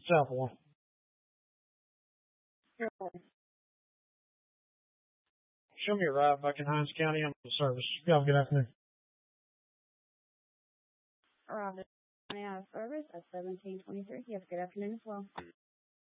South one. Show me a ride back in Hinds County on the service. You have a good afternoon. Around the service at 1723. You have a good afternoon as well.